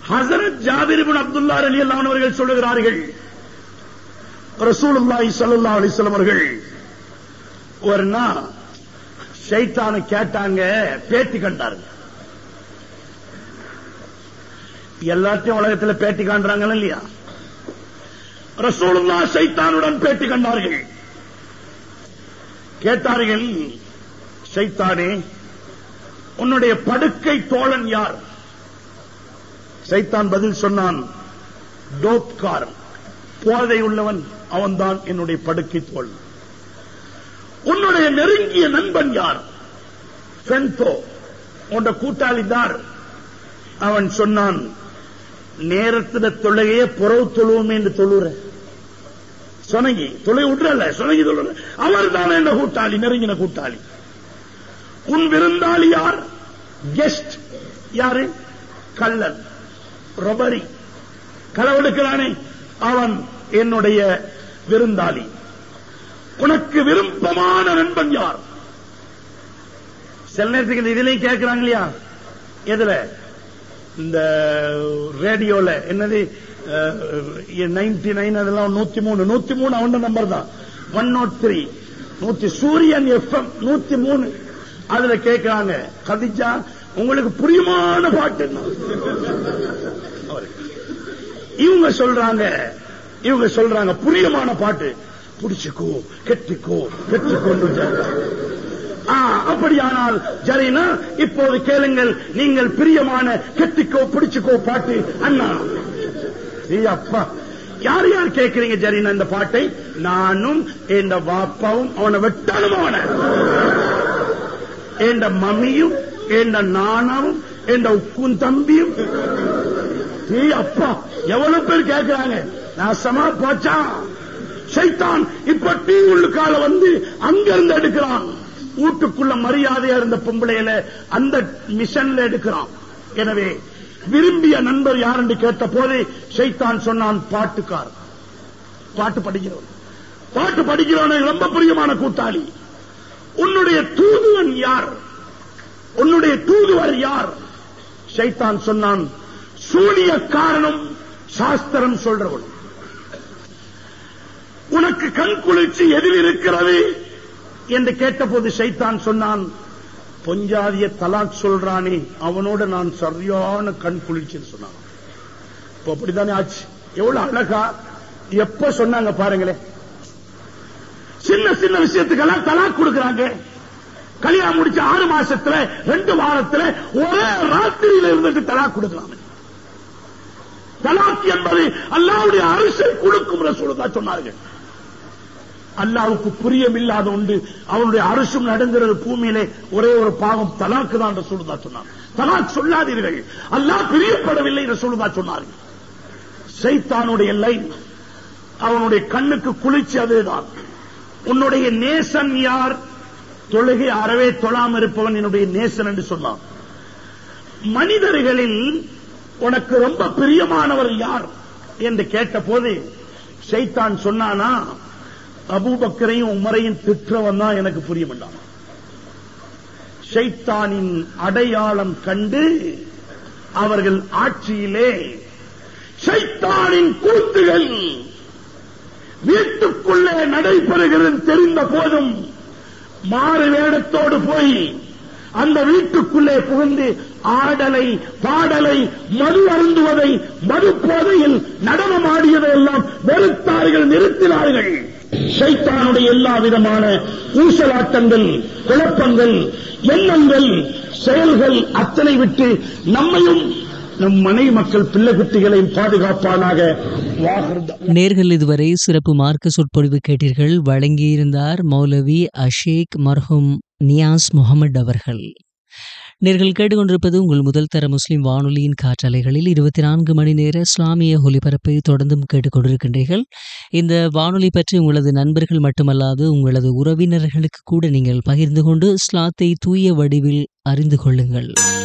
ஹஸரத் ஜாபிர் இப்னு அப்துல்லாஹ் ரலியல்லாஹு அன்ஹு அவர்கள் சொல்லுகிறார்கள், ரசூலுல்லாஹி ஸல்லல்லாஹு அலைஹி வஸல்லம் அவர்கள் ஒரு நாள் ஷைத்தானை கேட்டாங்க, பேட்டி கண்டாருங்க. எல்லாத்தையும் உலகத்துல பேட்டி காண்றாங்க இல்லையா? ரசூலுல்லாஹ் ஷைத்தானுடன் பேட்டி கண்டார்கள். கேட்டார்கள், ஷைத்தானே, உன்னுடைய படுக்கை தோழன் யார்? ஷைத்தான் பதில் சொன்னான், டோப்காரன், போதை உள்ளவன், அவன்தான் என்னுடைய படுக்கை தோழன். உன்னுடைய நெருங்கிய நண்பன் யார்? ஃபென்தோ, உன்னுடைய கூட்டாளி தார். அவன் சொன்னான், நேரத்துல தொழுகையே புறவு தொழுவோம் என்று தொழுற சொனங்கி தொலை விட்டுறல, சொனங்கி தொழுற, அவர் தான் என்ன கூட்டாளி, நெருங்கின கூட்டாளி. உன் விருந்தாளி யார்? கெஸ்ட் யாரு? கள்ளன், ரொபரி, களவெடுக்கிறானே, அவன் என்னுடைய விருந்தாளி. உனக்கு விருப்பமான நண்பன் யார்? சில நேரத்துக்கு இதுலயும் கேட்கிறாங்க இல்லையா? எதுல? இந்த ரேடியோல என்னது 99 அதெல்லாம் 103 அவன் நம்பர் தான். 103 100 சூரியன் எஃப்எம் 103 அதுல கேட்கிறாங்க, கதிஜா உங்களுக்கு புரியுமான பாட்டு என்ன? இவங்க சொல்றாங்க புரியுமான பாட்டு, புடிச்சுக்கோ கெட்டிக்கோ கெட்டிக்கொண்டு. அப்படியானால் ஜரீனா இப்போது கேளுங்கள், நீங்கள் பிரியமான கெட்டிக்கோ பிடிச்சுக்கோ பாட்டு. அண்ணா அப்பா, யார் யார் கேட்கிறீங்க ஜரீனா இந்த பாட்டை? நானும் என் வாப்பாவும் அவனை வெட்டாலும், அவனை என் மம்மியும் என் நானாவும் என் உக்கும் தம்பியும். அப்பா எவ்வளவு பேர் கேட்கிறாங்க. நாசமா போச்சா ஷைத்தான். இப்ப டீ உள்ளுக்கால வந்து அங்கிருந்து எடுக்கிறான். வீட்டுக்குள்ள மரியாதையா இருந்த பொம்பளையில அந்த மிஷன்ல எடுக்கிறான். எனவே விரும்பிய நண்பர் யார் என்று கேட்ட போது ஷைத்தான் சொன்னான், பாட்டுக்கார், பாட்டு படிக்கிறவன். பாட்டு படிக்கிறவன் ரொம்ப பிரியமான கூட்டாளி. உன்னுடைய தூதுவன் யார்? உன்னுடைய தூதுவர் யார்? ஷைத்தான் சொன்னான், சூனியக்காரனும் சாஸ்திரம் சொல்றவன். உனக்கு கண் குளிர்ச்சி எதில் இருக்கிறது என்று கேட்டபோது ஷைத்தான் சொன்னான், பொஞ்சாதிய தலாக் சொல்றானே அவனோட நான் சரியான கண் குளிர்ச்சின்னு சொன்னான். இப்ப அப்படித்தானே ஆச்சு. எவ்வளவு அழகா எப்ப சொன்னாங்க பாருங்களேன். சின்ன சின்ன விஷயத்துக்கெல்லாம் தலாக் கொடுக்கிறாங்க. கல்யாணம் முடிச்ச 6 மாசத்துல 2 வாரத்துல ஒரே ராத்திரியில இருந்துட்டு தலாக் கொடுக்கலாம். தலாக் என்பது அல்லாஹ்வுடைய அரசை கொடுக்கும் ரசூலுல்லாஹ் சொன்னார்கள். அல்லாஹ்வுக்கு புரியமில்லாத உண்டு, அவனுடைய அரசும் நடந்துறது பூமியிலே ஒரே ஒரு பாவம் தலாக்கு தான் ரசூலுல்லாஹ் சொன்னார். தலாக் சொல்லாதீர்கள், அல்லாஹ் பிரியப்படவில்லை ரசூலுல்லாஹ் சொன்னார்கள். ஷைத்தானுடைய லைன், அவனுடைய கண்ணுக்கு குளிர்ச்சி அதுதான். உன்னுடைய நேசன் யார்? தொழுகை அறவே தொழாம இருப்பவன் என்னுடைய நேசன் என்று சொன்னான். மனிதர்களில் உனக்கு ரொம்ப பிரியமானவர் யார் என்று கேட்ட போது ஷைத்தான் சொன்னானா, அபூபக்கரையும் உமரையும் திற்றவன் தான் எனக்கு புரியமாட்டான். ஷைத்தானின் அடையாளம் கண்டு அவர்கள் ஆட்சியிலே ஷைத்தானின் கூத்துகள் வீட்டுக்குள்ளே நடைபெறுகிறது தெரிந்த போதும் மாறு வேடத்தோடு போய் அந்த வீட்டுக்குள்ளே புகுந்து ஆடலை பாடலை மது அருந்துவதை மது போதையில் நடனமாடியதை எல்லாம் வெறுத்தார்கள், நிறுத்தினார்கள். ஷைத்தானுடைய எல்லா விதமான ஊசலாட்டங்கள், குழப்பங்கள், எண்ணங்கள், செயல்கள் அத்தனை விட்டு நம்மையும் நம் மனைவி மக்கள் பிள்ளை குட்டிகளையும் பாதுகாப்பானாக. நேர்கள் இதுவரை சிறப்பு மார்க்க சொற்பொழிவு கேட்டீர்கள். வழங்கியிருந்தார் மௌலவி அஷேக் மர்ஹூம் நியாஸ் முகமது அவர்கள். நேர்கள் கேட்டுக்கொண்டிருப்பது உங்கள் முதல் தர முஸ்லிம் வானொலியின் காற்றலைகளில் 24 மணி நேர இஸ்லாமிய ஒலிபரப்பை தொடர்ந்தும் கேட்டுக்கொண்டிருக்கின்றீர்கள். இந்த வானொலி பற்றி உங்களது நண்பர்கள் மட்டுமல்லாது உங்களது உறவினர்களுக்கு கூட நீங்கள் பகிர்ந்து கொண்டு இஸ்லாத்தை தூய வடிவில் அறிந்து கொள்ளுங்கள்.